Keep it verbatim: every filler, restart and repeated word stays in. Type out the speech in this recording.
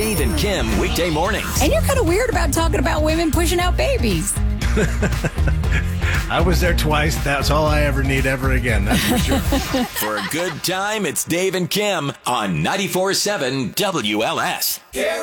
Dave and Kim weekday mornings. And you're kind of weird about talking about women pushing out babies. I was there twice. That's all I ever need ever again. That's for sure. For a good time, it's Dave and Kim on ninety-four point seven W L S.